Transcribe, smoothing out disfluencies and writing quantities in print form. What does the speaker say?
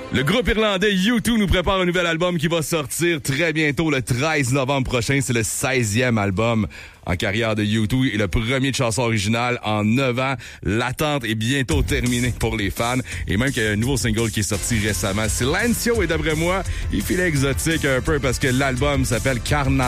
Le groupe irlandais U2 nous prépare un nouvel album qui va sortir très bientôt, le 13 novembre prochain. C'est le 16e album en carrière de U2 et le premier de chanson originale en 9 ans. L'attente est bientôt terminée pour les fans. Et même qu'il y a un nouveau single qui est sorti récemment, Silencio, et d'après moi, il file exotique un peu parce que l'album s'appelle Carnaval.